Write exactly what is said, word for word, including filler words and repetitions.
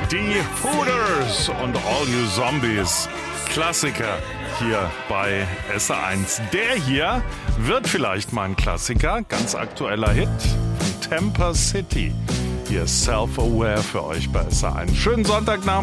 Die Hooters und All You Zombies. Klassiker hier bei S R eins. Der hier wird vielleicht mal ein Klassiker. Ganz aktueller Hit von Temper City. Hier ist Self-Aware für euch bei S R eins. Schönen Sonntagnachmittag.